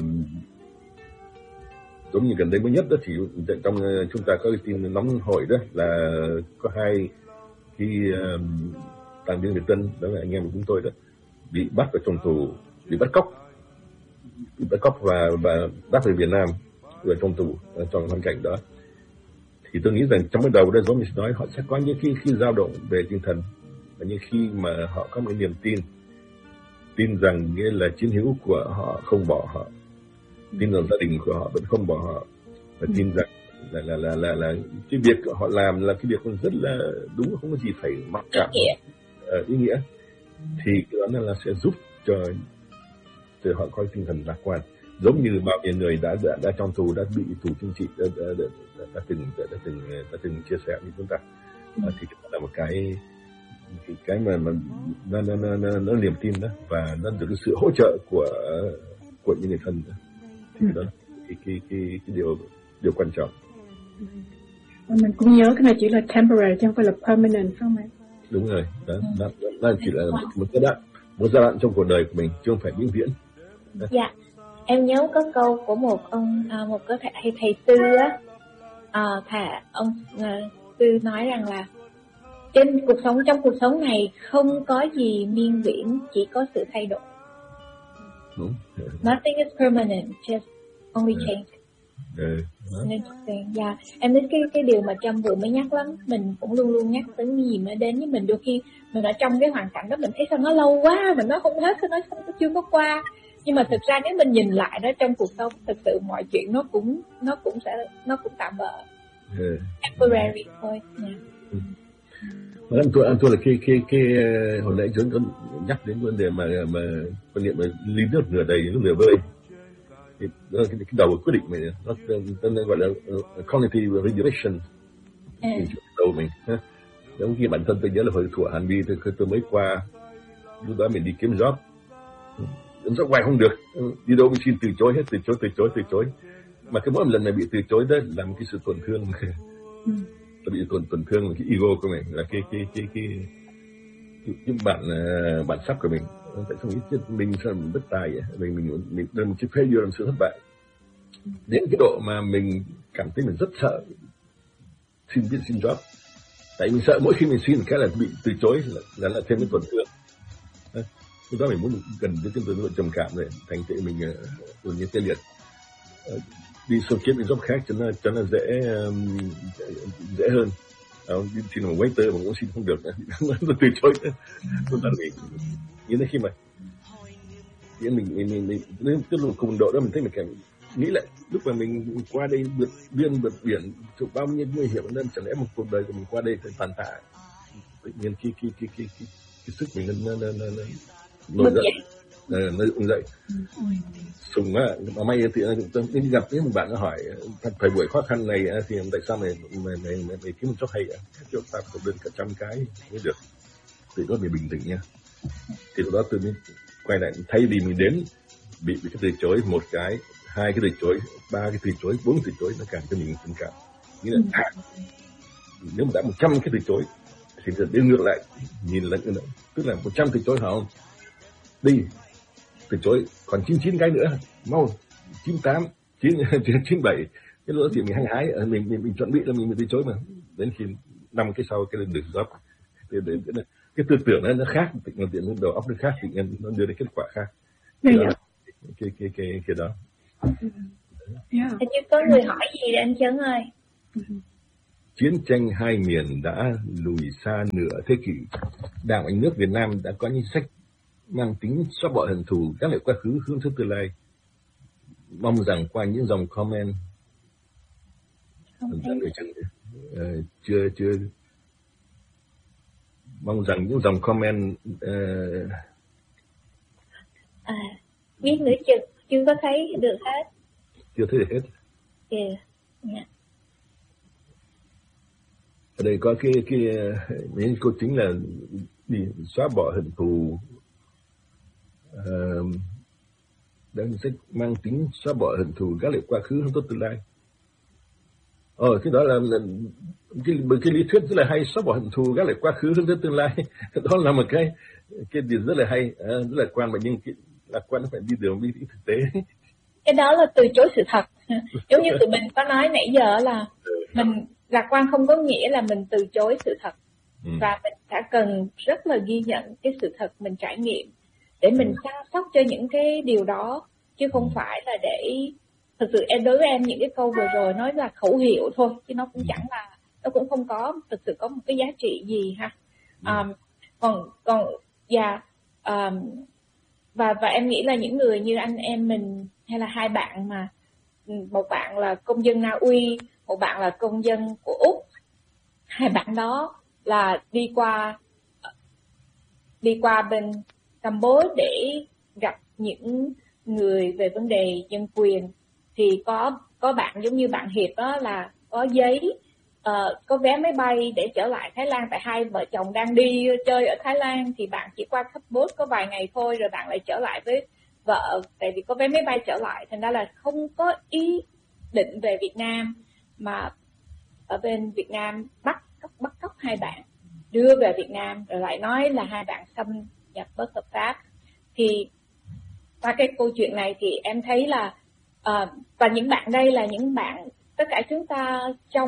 giống như gần đây mới nhất đó, thì trong chúng ta có cái tin nóng hổi đó là có hai cái um, tàng viên Việt Tân, đó là anh em của chúng tôi đó, bị bắt vào trong tù, bị bắt cóc, bị bắt cóc và và bắt về Việt Nam, ở trong tù trong hoàn cảnh đó. Thì tôi nghĩ rằng trong cái đầu đó giống như nói, họ sẽ có những khi khi dao động về tinh thần, và những khi mà họ có một niềm tin, tin rằng nghĩa là chiến hữu của họ không bỏ họ, tin rằng gia đình của họ vẫn không bỏ họ, và tin rằng là là là là, là cái việc họ làm là cái việc rất là đúng, không có gì phải mặc cảm, ý nghĩa. Uh, ý nghĩa thì cái đó là sẽ giúp cho, cho họ có tinh thần lạc quan, giống như bao nhiêu người đã đã, đã trong tù, đã bị tù chính trị đã, đã, đã, đã, đã từng đã, đã từng đã từng chia sẻ với chúng ta. Uh, thì đó là một cái cái, cái mà, mà nó, nó, nó, nó, nó niềm tin đó, và nó được cái sự hỗ trợ của của những người thân đó. Thì đó là cái cái cái, cái điều điều quan trọng. Mình cũng nhớ cái này chỉ là temporary chứ không phải là permanent, phải không ạ? Đúng rồi, đó, đó, đó, đó chỉ là một giai đoạn, một giai đoạn trong cuộc đời của mình, chứ không phải vĩnh viễn. Đó. Dạ, em nhớ có câu của một ông một cái thầy thầy Tư á, à, thà ông à, Tư nói rằng là trên cuộc sống trong cuộc sống này không có gì miên viễn, chỉ có sự thay đổi. Đúng. Nothing is permanent, just only change. Ừ. Interesting. Yeah. Em thích cái cái điều mà Trâm vừa mới nhắc lắm. Mình cũng luôn luôn nhắc tới cái gì mà đến với mình. Đôi khi mình ở trong cái hoàn cảnh đó mình thấy sao nó lâu quá, mình nói không hết, nó không chưa có qua. Nhưng mà thực ra nếu mình nhìn lại đó trong cuộc sống, thực sự mọi chuyện nó cũng nó cũng sẽ nó cũng tạm bợ. Ừ. Temporary thôi. Yeah. Ừ. Anh tôi anh tôi là cái cái cái hồi nãy chúng có nhắc đến vấn đề mà mà quan niệm mà ly nước nửa đầy nước nửa vơi. Cái, cái, cái đầu quyết định mình nó, nó, nó gọi là uh, cognitive regulation. Ừ. Đầu mình ha. Giống như bản thân tôi nhớ là hồi thủ Hàn Vi tôi, tôi mới qua, lúc đó mình đi kiếm job, kiếm job hoài không được, đi đâu mình xin từ chối hết, từ chối từ chối từ chối, mà cái mỗi một lần này bị từ chối đó là một cái sự tổn thương. Ừ. Bị tổn tổn thương cái ego của mình, là cái cái cái cái cái, cái bản uh, bản sắc của mình. Tại sao nghĩ mình sao mình bất tài vậy? Mình mình mình đơn một cái failure, làm sự thất bại đến cái độ mà mình cảm thấy mình rất sợ xin biết xin job, tại mình sợ mỗi khi mình xin cái là bị từ chối là là, là thêm cái tổn thương. Lúc đó mình muốn gần với cái tổn thương trầm cảm rồi, thành tự mình uh, như tê liệt. Uh, đi sâu kiếm những job khác cho nó cho nó dễ um, dễ hơn. À, đi xin một waiter mà cũng xin không được, nó từ chối. Lúc đó mình như thế khi mà mình mình mình mình đến cái lúc cùng độ đó mình thấy mình cảm nghĩ lại lúc mà mình qua đây vượt biên vượt biển chụp bao nhiêu nguy hiểm, nên chẳng lẽ một cuộc đời của mình qua đây phải tàn tạ. Tự nhiên cái cái cái cái cái, cái sức mình nó nó nó nó nổi dậy, nó dựng dậy. Sùng á, mà may thì tôi đi gặp với một bạn nó hỏi thời buổi khó khăn này thì tại sao mày mày mày mày, mày kiếm một job hay ạ? Cho ta có đơn cả trăm cái mới được. Thì có phải bình tĩnh nha. Thì lúc đó tôi mới quay lại, thay vì mình đến bị bị cái từ chối một cái, hai cái từ chối, ba cái từ chối, bốn cái từ chối, nó càng cho mình tình cảm. Nghĩa là à, nếu mà đã một trăm cái từ chối thì đến ngược lại nhìn là tức là một trăm từ chối hả không? Đi từ chối còn chín mươi chín cái nữa, mau chín mươi tám, chín mươi bảy cái lỗi thì mình hăng hái, mình mình mình chuẩn bị là mình mình từ chối mà đến khi năm cái sau cái đường giáp cái, cái, cái tư tưởng nó nó khác, tự nhiên đầu óc nó khác, tự nhiên nó đưa đến kết quả khác. Cái đó, cái cái cái cái đó. Yeah. Hình như có người hỏi gì đấy anh Trấn ơi. Chiến tranh hai miền đã lùi xa nửa thế kỷ. Đảng Anh nước Việt Nam đã có những sách mang tính xóa bỏ hận thù, gác lại quá khứ hướng tới tương lai. Mong rằng qua những dòng comment uh, chưa chưa mong rằng những dòng comment uh, à, viết nữa chưa chưa có thấy được hết. Chưa thấy được hết. Yeah. Yeah. Ở đây có cái cái những câu chính là đi xóa bỏ hận thù, uh, đang sách mang tính xóa bỏ hận thù, gác lại quá khứ hướng tới tương lai. Ờ, cái đó là, là cái, cái lý thuyết rất là hay, xóa bỏ hận thù, gác lại quá khứ hướng tới tương lai. Đó là một cái cái điều rất là hay, rất là quan, mà nhưng cái lạc quan phải đi đường đi thực tế. Cái đó là từ chối sự thật. Giống như tụi mình có nói nãy giờ là mình lạc quan không có nghĩa là mình từ chối sự thật. Ừ. Và mình đã cần rất là ghi nhận cái sự thật mình trải nghiệm để mình chăm sóc cho những cái điều đó, chứ không phải là để thực sự em đối với em những cái câu vừa rồi nói là khẩu hiệu thôi, chứ nó cũng chẳng là, nó cũng không có thực sự có một cái giá trị gì ha. Um, còn còn và um, và và em nghĩ là những người như anh em mình hay là hai bạn mà một bạn là công dân Na Uy, một bạn là công dân của Úc, hai bạn đó là đi qua đi qua bên Campuchia để gặp những người về vấn đề nhân quyền, thì có có bạn giống như bạn Hiệp đó là có giấy uh, có vé máy bay để trở lại Thái Lan, tại hai vợ chồng đang đi chơi ở Thái Lan thì bạn chỉ qua Campuchia có vài ngày thôi rồi bạn lại trở lại với vợ, tại vì có vé máy bay trở lại, thành ra là không có ý định về Việt Nam, mà ở bên Việt Nam bắt cóc bắt cóc hai bạn đưa về Việt Nam rồi lại nói là hai bạn xâm nhập bất hợp pháp. Thì qua cái câu chuyện này thì em thấy là uh, và những bạn đây là những bạn, tất cả chúng ta trong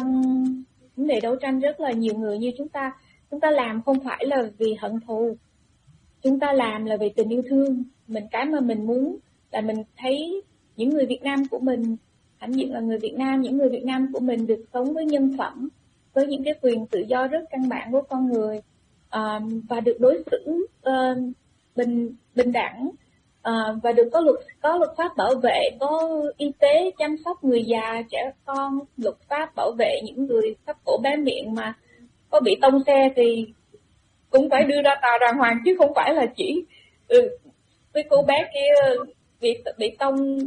vấn đề đấu tranh, rất là nhiều người như chúng ta, chúng ta làm không phải là vì hận thù, chúng ta làm là vì tình yêu thương. Mình cái mà mình muốn là mình thấy những người Việt Nam của mình hãnh diện là người Việt Nam, những người Việt Nam của mình được sống với nhân phẩm, với những cái quyền tự do rất căn bản của con người, uh, và được đối xử uh, bình bình đẳng, uh, và được có luật có luật pháp bảo vệ, có y tế chăm sóc người già trẻ con, luật pháp bảo vệ những người thấp cổ bé miệng mà có bị tông xe thì cũng phải đưa ra tòa đàng hoàng, chứ không phải là chỉ ừ, với cô bé kia bị bị tông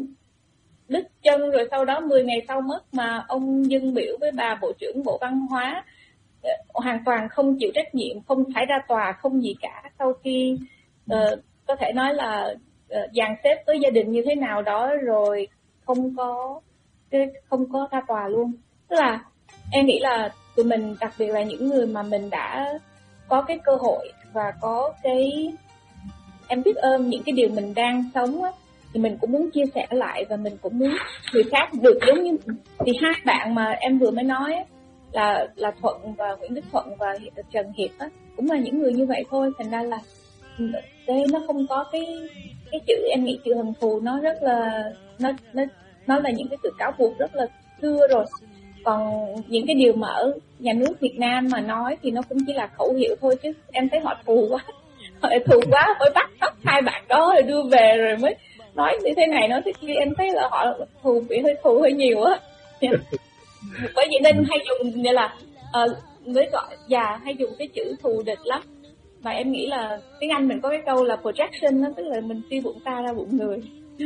đứt chân rồi sau đó mười ngày sau mất, mà ông dâng biểu với bà Bộ trưởng Bộ Văn hóa hoàn toàn không chịu trách nhiệm, không phải ra tòa, không gì cả, sau khi uh, có thể nói là uh, dàn xếp với gia đình như thế nào đó rồi không có không có ra tòa luôn. Tức là em nghĩ là tụi mình, đặc biệt là những người mà mình đã có cái cơ hội và có cái em biết ơn những cái điều mình đang sống á, thì mình cũng muốn chia sẻ lại và mình cũng muốn người khác được giống như mình. Thì hai bạn mà em vừa mới nói á, là là Thuận và Nguyễn Đức Thuận và Trần Hiệp á, cũng là những người như vậy thôi. Thành ra là đây nó không có cái cái chữ, em nghĩ chữ hận thù nó rất là nó nó nó là những cái sự cáo buộc rất là xưa rồi. Còn những cái điều mà ở nhà nước Việt Nam mà nói thì nó cũng chỉ là khẩu hiệu thôi, chứ em thấy họ thù quá, họ thù quá mới bắt cóc hai bạn đó rồi đưa về rồi mới nói như thế này nói thế kia. Em thấy là họ thù bị hơi thù hơi nhiều á. Bởi vậy nên hay dùng như là uh, mới gọi già hay dùng cái chữ thù địch lắm. Và em nghĩ là tiếng Anh mình có cái câu là projection đó, tức là mình phi bụng ta ra bụng người.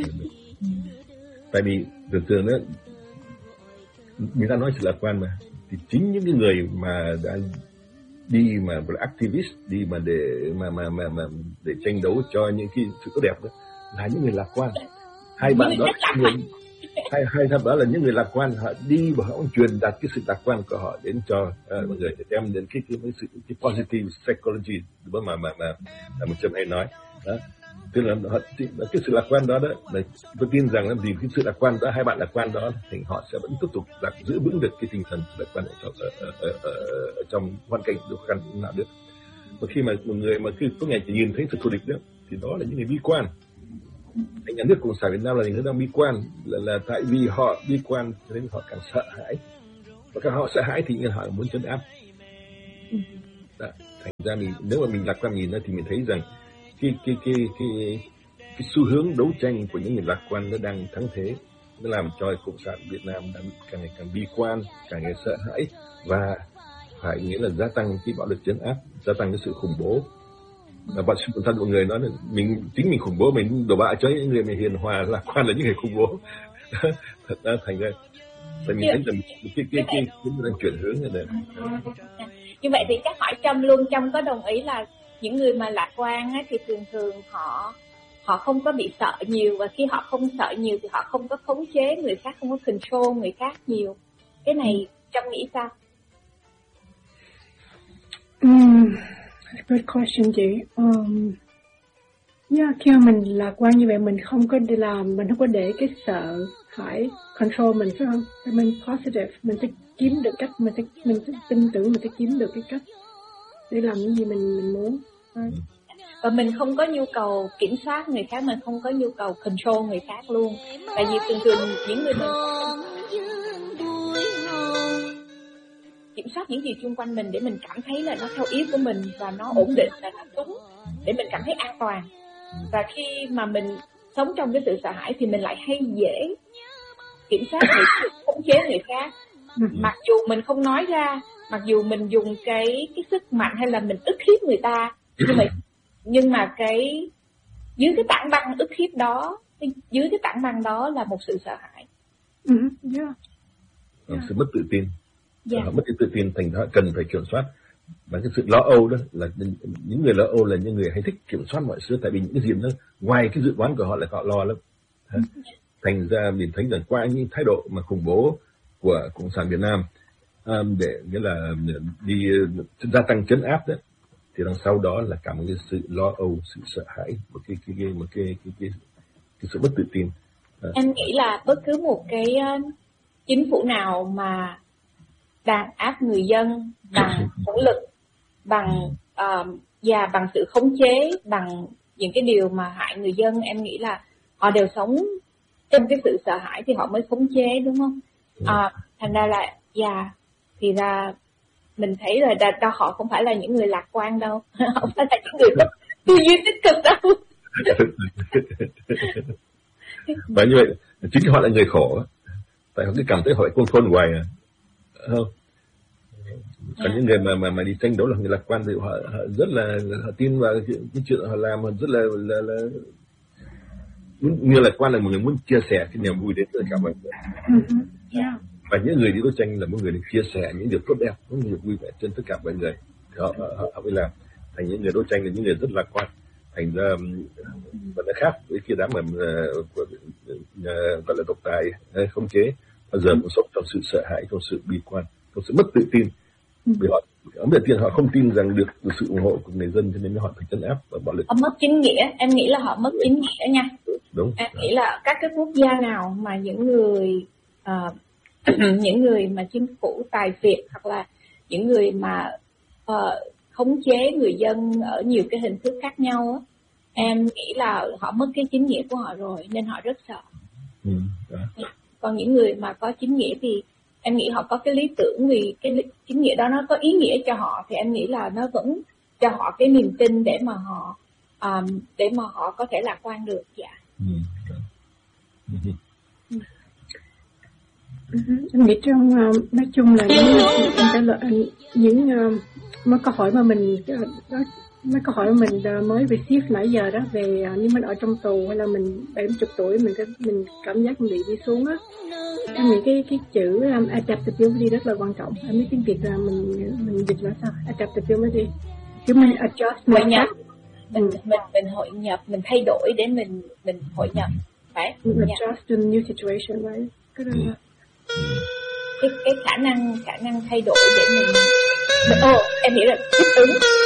Tại vì thường thường đó người ta nói sự lạc quan mà, thì chính những cái người mà đã đi mà là activist, đi mà để mà mà mà mà để tranh đấu cho những cái sự tốt đẹp đó là những người lạc quan. Hai bạn đó người hay hay tham đó là những người lạc quan, họ đi và họ cũng truyền đạt cái sự lạc quan của họ đến cho uh, mọi người, để đem đến cái cái, cái sự cái positive psychology mà mà mà mà, mà một chấm hay nói đó. Tức là họ, cái sự lạc quan đó đó là tôi tin rằng là vì cái sự lạc quan đó, hai bạn lạc quan đó thì họ sẽ vẫn tiếp tục lạc, giữ vững được cái tinh thần lạc quan ở trong ở, ở, ở, ở, ở trong hoàn cảnh khó khăn nào được. Và khi mà một người mà khi có ngày chỉ nhìn thấy sự thù địch đó thì đó là những người bi quan. Anh nhà nước Cộng sản Việt Nam là những người đang bi quan, là, là tại vì họ bi quan cho nên họ càng sợ hãi, và càng họ sợ hãi thì họ muốn trấn áp. Đó. Thành ra mình nếu mà mình lạc quan nhìn thì mình thấy rằng cái cái cái cái cái xu hướng đấu tranh của những người lạc quan nó đang thắng thế, nó làm cho Cộng sản Việt Nam đang càng ngày càng bi quan, càng ngày sợ hãi, và phải nghĩa là gia tăng cái bạo lực trấn áp, gia tăng cái sự khủng bố. Và bản thân mọi người nói là mình chính mình khủng bố, mình đổ bạ cho những người mà hiền hòa lạc quan là những người khủng bố. Thật ra thành ra tại mình thấy rằng cái cái cái cái đang chuyển hướng như này. Như vậy thì chắc hỏi Trâm luôn, Trâm có đồng ý là những người mà lạc quan á, thì thường thường họ họ không có bị sợ nhiều, và khi họ không sợ nhiều thì họ không có khống chế người khác, không có control người khác nhiều. Cái này Trâm nghĩ sao? Um, good question chị. Um, yeah, khi mà mình lạc quan như vậy mình không có đi làm, mình không có để cái sợ hãi control mình, phải không? Mình positive, mình sẽ kiếm được cách, mình sẽ mình sẽ tin tưởng mình sẽ kiếm được cái cách để làm những gì mình mình muốn. Right. Và mình không có nhu cầu kiểm soát người khác, mình không có nhu cầu control người khác luôn. Tại vì thường thường những người mình kiểm soát những gì xung quanh mình để mình cảm thấy là nó theo ý của mình và nó ổn định, là nó đúng, để mình cảm thấy an toàn. Và khi mà mình sống trong cái sự sợ hãi thì mình lại hay dễ kiểm soát người khác, khống chế người khác. Mặc dù mình không nói ra, mặc dù mình dùng cái cái sức mạnh hay là mình ức hiếp người ta, nhưng mà nhưng mà cái dưới cái tảng băng ức hiếp đó, dưới cái tảng băng đó là một sự sợ hãi. Mm-hmm. Yeah. Yeah. Sự mất tự tin. Yeah. Họ mất cái tự tin, thành ra cần phải kiểm soát. Và cái sự lo âu đó là những người lo âu là những người hay thích kiểm soát mọi thứ, tại vì những cái gì nó ngoài cái dự đoán của họ là họ lo lắm. Thành ra mình thấy rằng qua những thái độ mà khủng bố của Cộng sản Việt Nam um, để nghĩa là đi gia tăng trấn áp đó, thì đằng sau đó là cả một cái sự lo âu, sự sợ hãi, một cái cái cái một cái cái cái, cái sự mất tự tin. À. Em nghĩ là bất cứ một cái uh, chính phủ nào mà đàn áp người dân bằng vũ lực, bằng uh, và bằng sự khống chế, bằng những cái điều mà hại người dân, em nghĩ là họ đều sống trong cái sự sợ hãi thì họ mới khống chế, đúng không? À, thành ra là dạ thì ra mình thấy là đa, đa họ không phải là những người lạc quan đâu, không phải là những người tư duy tích cực đâu. Và như vậy chính họ là người khổ, tại họ cứ cảm thấy họ công thôn hoài à, không? Còn yeah. những người mà mà mà đi tranh đấu là người lạc quan thì họ, họ rất là họ tin vào cái chuyện họ làm, họ rất là là, là như lạc quan là một người muốn chia sẻ cái niềm vui đến tất cả mọi người. Yeah. Và những người đi đấu tranh là một người để chia sẻ những điều tốt đẹp, những điều vui vẻ trên tất cả mọi người. Họ họ họ mới làm thành những người đấu tranh là những người rất lạc quan. Thành ra và nó khác với cái đám mà uh, của uh, gọi là độc tài uh, không chế, bao giờ cũng sống trong sự sợ hãi, trong sự bi quan, trong sự mất tự tin. Vì họ ở đầu tiên họ không tin rằng được, được sự ủng hộ của người dân, cho nên họ phải trấn áp và bạo lực. Họ mất chính nghĩa, em nghĩ là họ mất chính nghĩa nha. Đúng. Em nghĩ là các cái quốc gia nào mà những người uh, những người mà chính phủ tài phiệt hoặc là những người mà uh, khống chế người dân ở nhiều cái hình thức khác nhau á, em nghĩ là họ mất cái chính nghĩa của họ rồi nên họ rất sợ. Ừ, còn những người mà có chính nghĩa thì em nghĩ họ có cái lý tưởng, vì cái chính nghĩa đó nó có ý nghĩa cho họ, thì em nghĩ là nó vẫn cho họ cái niềm tin để mà họ um, để mà họ có thể lạc quan được. Dạ. Ừ. Ừ. Em nghĩ trong uh, nói chung là những những uh, mấy câu hỏi mà mình đó, mấy câu hỏi mà mình uh, mới receive nãy giờ đó về uh, nếu mình ở trong tù hay là mình bảy mươi tuổi mình mình cảm giác mình bị đi xuống á, em nghĩ cái cái chữ um, adaptability rất là quan trọng. Em biết tiếng Việt là mình mình dịch là sao? Adaptability, chứ mình adjust hội nhập, mình mình mình hội nhập, mình thay đổi để mình mình hội nhập. phải You yeah. adjust to the new situation, right? Good Ừ. enough. cái cái khả năng khả năng thay đổi để mình ồ oh, em hiểu rồi, thích ứng